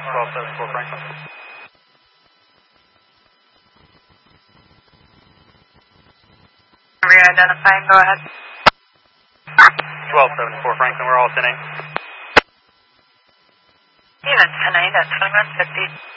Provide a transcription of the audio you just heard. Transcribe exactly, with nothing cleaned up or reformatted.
twelve seventy-four Franklin. Re-identifying, go ahead. twelve seventy-four Franklin, we're all ten eight. Even ten eight at twenty-one fifty.